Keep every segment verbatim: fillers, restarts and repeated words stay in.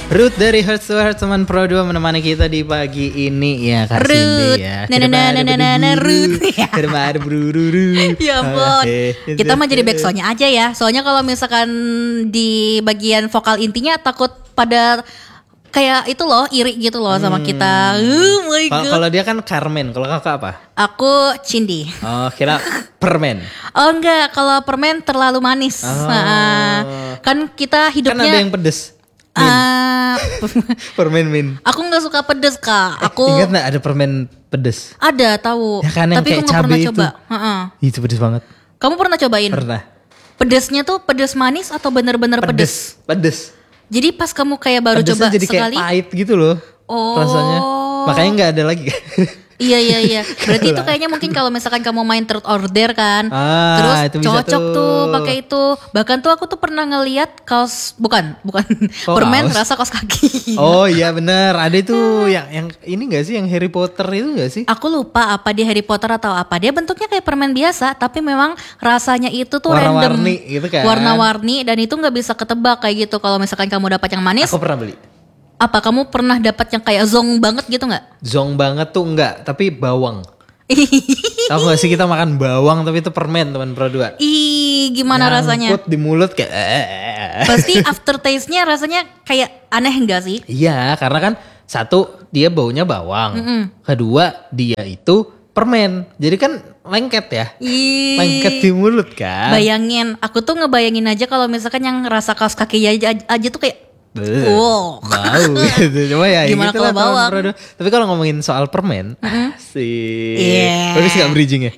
Ruth dari Heart to Heart teman Pro dua menemani kita di pagi ini ya Kak Cindy ya. Ruth, nana nana nana Ruth. Kerma buru-buru. Ya ampun. Kita mah jadi backsoundnya aja ya. Soalnya kalau misalkan di bagian vokal intinya takut pada kayak itu loh, iri gitu loh sama kita. Oh my god. Kalau dia kan Carmen, kalau kakak apa? Aku Cindy. Oh, kira permen. Oh enggak, kalau permen terlalu manis. Oh. Nah, kan kita hidupnya. Kan ada yang pedes. Uh, permen min. Aku nggak suka pedes kak. Aku ingat nggak ada permen pedes? Ada tahu. Ya kan yang tapi kayak aku nggak pernah itu. coba. Uh-uh. Itu pedes banget. Kamu pernah cobain? Pernah. Pedesnya tuh pedes manis atau bener-bener pedes? Pedes. Pedes. Jadi pas kamu kayak baru Pedesnya coba jadi sekali. Kayak pahit gitu loh. Oh. Rasanya. Makanya nggak ada lagi. Iya iya iya. Berarti itu kayaknya mungkin kalau misalkan kamu main third order kan, ah, terus itu bisa cocok tuh, tuh pakai itu. Bahkan tuh aku tuh pernah ngeliat kaos bukan bukan oh, permen kaos. rasa kaos kaki. Oh iya bener, ada itu yang yang ini nggak sih yang Harry Potter itu nggak sih? Aku lupa apa dia Harry Potter atau apa. Dia bentuknya kayak permen biasa, tapi memang rasanya itu tuh warna-warni random, gitu kan? Warna-warni dan itu nggak bisa ketebak kayak gitu. Kalau misalkan kamu dapat yang manis. Aku pernah beli. Apa kamu pernah dapat yang kayak zong banget gitu nggak? Zong banget tuh enggak, tapi bawang. Tahu gak sih kita makan bawang tapi itu permen teman Pro dua. Ih, gimana Nyangkut rasanya? di mulut kayak Pasti aftertaste-nya rasanya kayak aneh enggak sih? Iya, karena kan satu dia baunya bawang. Mm-mm. Kedua dia itu permen. Jadi kan lengket ya. Ih. Lengket di mulut kan. Bayangin, aku tuh ngebayangin aja kalau misalkan yang rasa kaos kaki aja, aja tuh kayak Beuh, wow. bau gitu. Cuma ya Gimana gitu lah, kalau bawang? teman Pro dua. Tapi kalau ngomongin soal permen, Mm-hmm. sih. Yeah. Bagus gak bridging ya?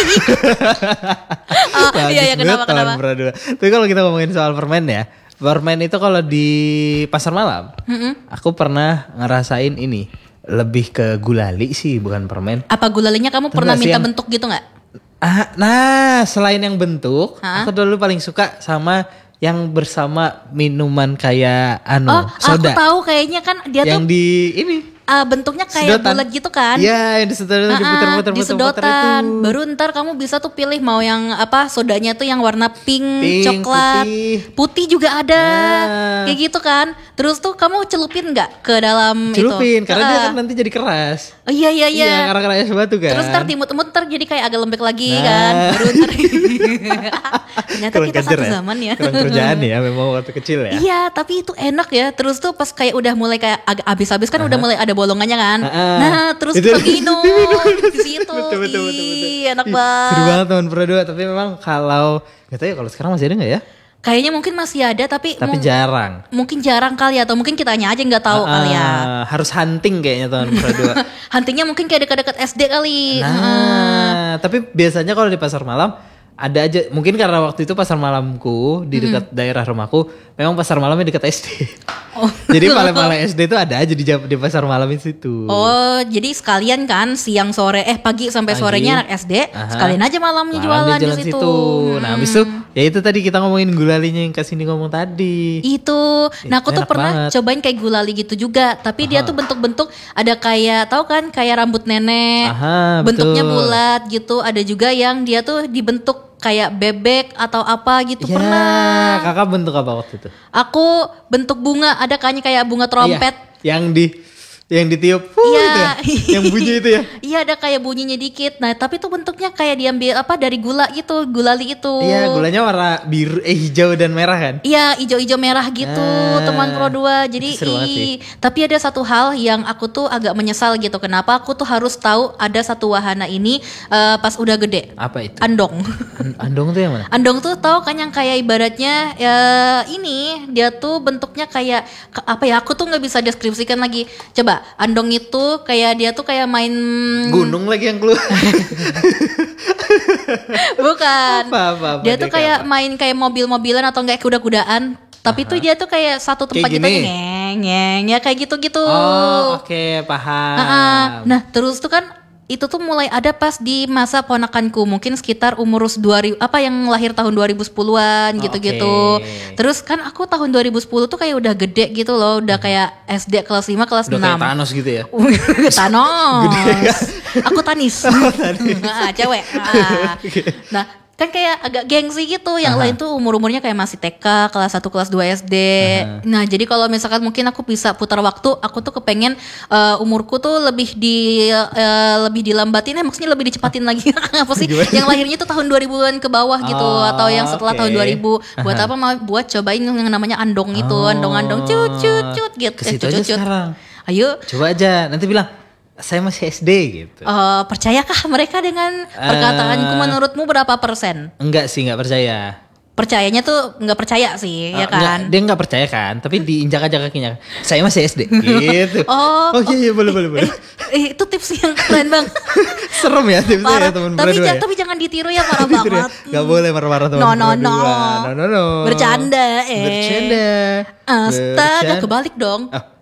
Oh, iya iya kenapa kenapa? Pro dua. Tapi kalau kita ngomongin soal permen ya, permen itu kalau di pasar malam, Mm-hmm. aku pernah ngerasain ini lebih ke gulali sih, bukan permen. Apa gulalinya kamu pernah Enggak sih minta yang- bentuk gitu nggak? Ah, nah selain yang bentuk, Hah? aku dulu paling suka sama yang bersama minuman kayak anu Oh, soda. aku tahu kayaknya kan dia yang tuh di ini uh, bentuknya kayak sedotan. bulat gitu kan? Iya, yang disedotan, Ah, diputer-puter, di puter-puter sedotan. itu. Baru ntar kamu bisa tuh pilih mau yang apa sodanya tuh yang warna pink, Pink, coklat, putih. putih juga ada, Nah. kayak gitu kan. Terus tuh kamu celupin nggak ke dalam Celupin, itu? karena dia Ah. kan nanti jadi keras. Oh iya iya iya. Iya, karena keras batu kan. Terus ntar timut-timut ntar jadi kayak agak lembek lagi Nah. kan. Baru ntar. Ternyata Kurang kita kejar satu ya. zaman ya. Kurang kerjaan ya, memang waktu kecil ya. Iya, tapi itu enak ya. Terus tuh pas kayak udah mulai kayak agak habis-habis kan udah mulai ada bolongannya kan. Ah. Nah, terus Itu- kita minum di situ. Betul, betul, betul, betul. Ih, enak Ih, banget. Seru banget teman Pro dua, tapi memang kalau gak tahu ya kalau sekarang masih ada gak ya? Kayaknya mungkin masih ada tapi Tapi mung- jarang. mungkin jarang kali ya atau mungkin kitanya aja nggak tahu Ah, kali ya. harus hunting kayaknya teman Pro dua. Huntingnya mungkin kayak dekat-dekat S D kali. Nah, Heeh. tapi biasanya kalau di pasar malam ada aja, mungkin karena waktu itu pasar malamku di dekat daerah rumahku memang pasar malamnya dekat S D. Oh. Jadi pale-pale S D itu ada aja di, jam- di pasar malam itu. Oh, jadi sekalian kan siang sore eh pagi sampai Pagi. sorenya anak S D, Aha. sekalian aja malamnya Malam jualan di di jalan situ. situ. Nah, habis itu ya itu tadi kita ngomongin gulalinya yang kesini ngomong tadi. Itu. Nah, aku tuh enak pernah banget. cobain kayak gulali gitu juga, tapi dia Aha. tuh bentuk-bentuk ada kayak tahu kan kayak rambut nenek. Aha, bentuknya betul. bulat gitu. Ada juga yang dia tuh dibentuk kayak bebek atau apa gitu Ya, pernah. kakak bentuk apa waktu itu? Aku bentuk bunga, ada kayaknya kayak bunga trompet. Iya, yang di yang ditiup. Huh, Iya. gitu ya? Yang bunyi itu ya. Iya, ada kayak bunyinya dikit. Nah, tapi tuh bentuknya kayak diambil apa dari gula gitu, gulali itu. Iya, gulanya warna biru eh hijau dan merah kan? Iya, ijo-ijo merah gitu, Ah, teman Pro dua. Jadi, itu seru banget sih. ih, tapi ada satu hal yang aku tuh agak menyesal gitu. Kenapa aku tuh harus tahu ada satu wahana ini eh, pas udah gede. Apa itu? Andong. An- Andong tuh yang mana? Andong tuh tahu kan yang kayak ibaratnya ya ini dia tuh bentuknya kayak ke- apa ya? Aku tuh nggak bisa deskripsikan lagi. Coba andong itu kayak dia tuh kayak main Gunung lagi yang keluar. bukan. Apa, apa, apa, dia dia tuh kayak kayak main kayak mobil-mobilan atau enggak kuda-kudaan. Tapi tuh dia tuh kayak satu tempat Kayak gitu gini? ngeng ngeng ya kayak gitu-gitu. Oh, oke, paham. Nah, nah, terus tuh kan itu tuh mulai ada pas di masa ponakanku, mungkin sekitar umur dua ribu apa yang lahir tahun dua ribu sepuluhan Oh, gitu-gitu. oke. Terus kan aku tahun dua ribu sepuluh tuh kayak udah gede gitu loh, udah kayak S D kelas lima kelas Udah enam. kayak Thanos gitu ya. Thanos. Gede ya? Aku Tanis. Ah, cewek. Ah. Nah, kan kayak agak gengsi gitu. Yang Aha. lain tuh umur-umurnya kayak masih T K, kelas satu, kelas dua S D. Aha. Nah, jadi kalau misalkan mungkin aku bisa putar waktu, aku tuh kepengen uh, umurku tuh lebih di uh, lebih dilambatin, eh maksudnya lebih dicepatin lagi. Apa sih? Yang lahirnya tuh tahun dua ribuan ke bawah gitu, Oh, atau yang setelah okay. tahun dua ribu. Buat Aha. apa? Mau buat cobain yang namanya andong itu, Oh. andong-andong cut cut cut gitu. Ke situ Eh, aja cut-cut. sekarang. Ayo. Coba aja nanti bilang saya masih S D gitu. Uh, percayakah mereka dengan perkataanku? Uh, Menurutmu berapa persen? Enggak sih, enggak percaya. Percayanya tuh nggak percaya sih, ya Uh, enggak, kan? dia enggak percaya kan, tapi diinjak aja kakinya. Saya masih S D gitu. Oh, oh iya, iya boleh boleh boleh. Eh, itu tips yang keren bang. Serem ya tipsnya Parah. ya teman Tapi, berdua ja- ya. tapi jangan ditiru ya, parah Gitu ya. banget. Gak boleh marah-marah teman No, no, berdua. no. No no no. Bercanda, eh. Bercanda. Astaga, Bercanda. kebalik dong. Oh,